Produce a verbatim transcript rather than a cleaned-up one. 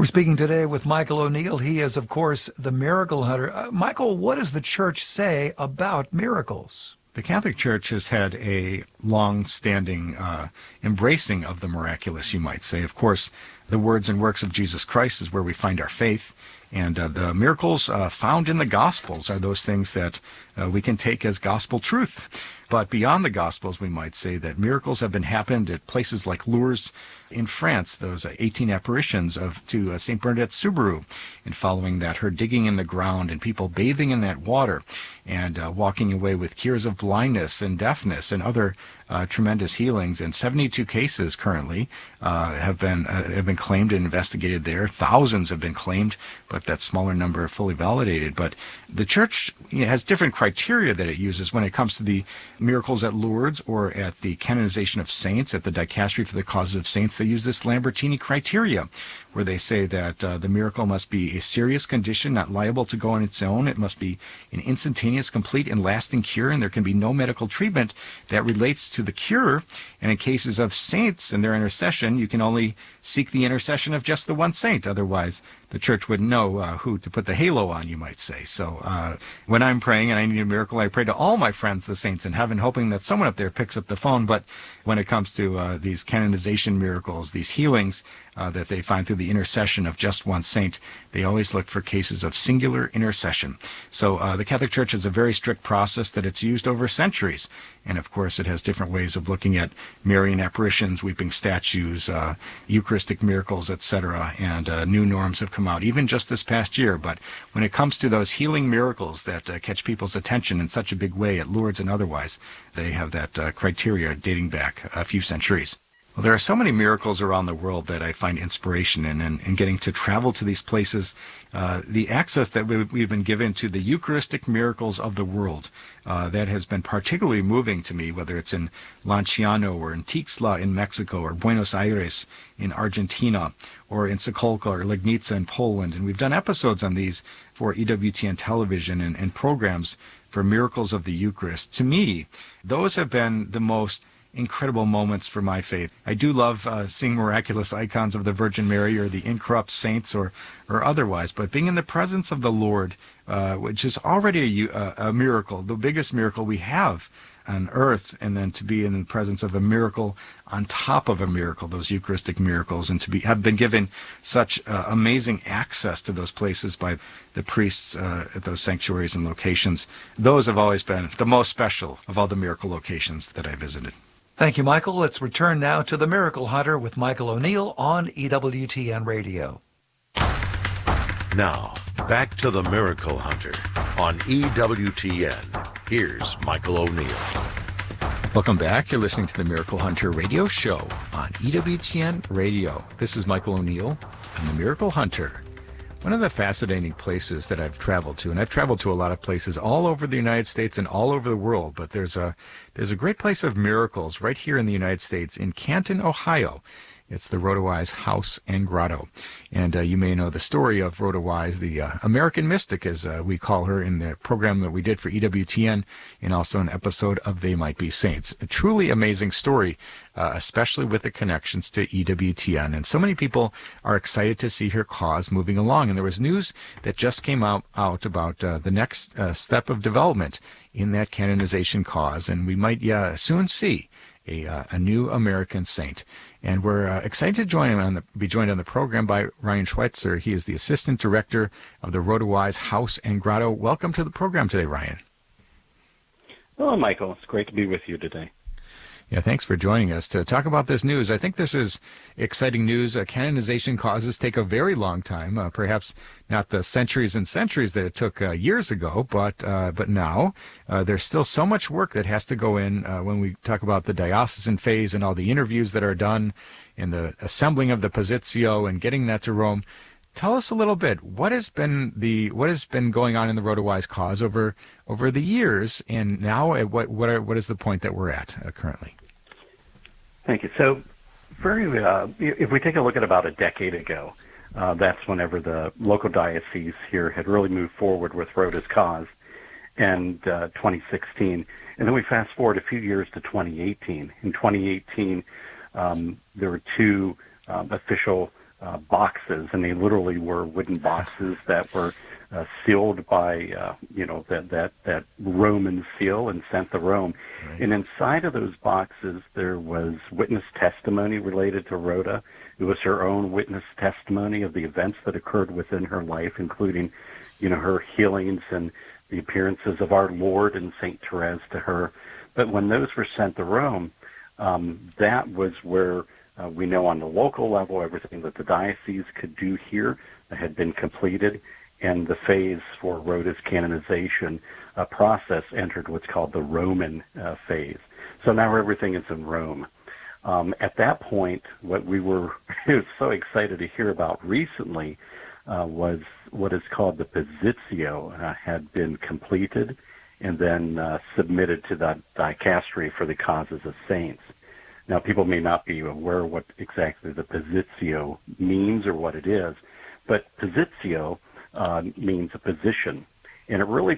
We're speaking today with Michael O'Neill. He is, of course, the miracle hunter. Uh, Michael, what does the church say about miracles? The Catholic Church has had a long-standing uh, embracing of the miraculous, you might say. Of course, the words and works of Jesus Christ is where we find our faith. And uh, the miracles uh, found in the Gospels are those things that uh, we can take as gospel truth. But beyond the Gospels, we might say that miracles have been happened at places like Lourdes in France, those uh, eighteen apparitions of to uh, Saint Bernadette Soubirous, and following that, her digging in the ground and people bathing in that water and uh, walking away with cures of blindness and deafness and other uh, tremendous healings. And seventy-two cases currently uh, have been uh, have been claimed and investigated there. Thousands have been claimed, but that smaller number fully validated. But the Church, you know, has different criteria that it uses when it comes to the miracles at Lourdes or at the canonization of saints, at the Dicastery for the Causes of Saints. They use this Lambertini criteria, where they say that uh, the miracle must be a serious condition, not liable to go on its own. It must be an instantaneous, complete, and lasting cure, and there can be no medical treatment that relates to the cure. And in cases of saints and their intercession, you can only seek the intercession of just the one saint. Otherwise, the Church wouldn't know uh, who to put the halo on, you might say. So uh, when I'm praying and I need a miracle, I pray to all my friends, the saints in heaven, hoping that someone up there picks up the phone. But when it comes to uh, these canonization miracles, these healings uh, that they find through the intercession of just one saint, they always look for cases of singular intercession. So uh, the Catholic Church has a very strict process that it's used over centuries. And of course, it has different ways of looking at Marian apparitions, weeping statues, uh, Eucharistic miracles, et cetera. And uh, new norms have come out, even just this past year. But when it comes to those healing miracles that uh, catch people's attention in such a big way at Lourdes and otherwise, they have that uh, criteria dating back a few centuries. Well, there are so many miracles around the world that I find inspiration in, and, and getting to travel to these places, uh, the access that we, we've been given to the Eucharistic miracles of the world, uh, that has been particularly moving to me, whether it's in Lanciano or in Tixla in Mexico or Buenos Aires in Argentina or in Sokolka or Legnica in Poland. And we've done episodes on these for E W T N television and, and programs for miracles of the Eucharist. To me, those have been the most incredible moments for my faith. I do love uh, seeing miraculous icons of the Virgin Mary or the incorrupt saints or or otherwise, but being in the presence of the Lord, uh, which is already a, a miracle, the biggest miracle we have on earth, and then to be in the presence of a miracle on top of a miracle, those Eucharistic miracles, and to be have been given such uh, amazing access to those places by the priests uh, at those sanctuaries and locations. Those have always been the most special of all the miracle locations that I visited. Thank you, Michael. Let's return now to The Miracle Hunter with Michael O'Neill on E W T N Radio. Now, back to The Miracle Hunter on E W T N. Here's Michael O'Neill. Welcome back. You're listening to The Miracle Hunter radio show on E W T N Radio. This is Michael O'Neill. I'm The Miracle Hunter. One of the fascinating places that I've traveled to, and I've traveled to a lot of places all over the United States and all over the world, but there's a there's a great place of miracles right here in the United States in Canton, Ohio. It's the Rhoda Wise House and Grotto. And uh, you may know the story of Rhoda Wise, the uh, American mystic, as uh, we call her, in the program that we did for E W T N, and also an episode of They Might Be Saints. A truly amazing story, uh, especially with the connections to E W T N. And so many people are excited to see her cause moving along. And there was news that just came out, out about uh, the next uh, step of development in that canonization cause. And we might uh, soon see a, uh, a new American saint. And we're uh, excited to join him on the, be joined on the program by Ryan Schweitzer. He is the Assistant Director of the Rhoda Wise House and Grotto. Welcome to the program today, Ryan. Hello, Michael. It's great to be with you today. Yeah, thanks for joining us to talk about this news. I think this is exciting news. Uh, canonization causes take a very long time, uh, perhaps not the centuries and centuries that it took uh, years ago, but uh, but now uh, there's still so much work that has to go in uh, when we talk about the diocesan phase and all the interviews that are done and the assembling of the Positio and getting that to Rome. Tell us a little bit, what has been the what has been going on in the Rhoda Wise cause over over the years, and now at what what are, what is the point that we're at uh, currently? Thank you. So, very, uh, if we take a look at about a decade ago, uh, that's whenever the local diocese here had really moved forward with Rhoda's cause, and uh, twenty sixteen. And then we fast forward a few years to twenty eighteen. In twenty eighteen, um, there were two um, official uh, boxes, and they literally were wooden boxes that were uh, sealed by, uh, you know, that, that, that Roman seal and sent to Rome. Right. And inside of those boxes, there was witness testimony related to Rhoda. It was her own witness testimony of the events that occurred within her life, including, you know, her healings and the appearances of our Lord and Saint Therese to her. But when those were sent to Rome, um, that was where uh, we know on the local level everything that the diocese could do here had been completed, and the phase for Rhoda's canonization uh, process entered what's called the Roman uh, phase. So now everything is in Rome. Um, at that point, what we were so excited to hear about recently uh, was what is called the Positio uh, had been completed and then uh, submitted to the dicastery for the causes of saints. Now, people may not be aware what exactly the Positio means or what it is, but Positio uh, means a position, and it really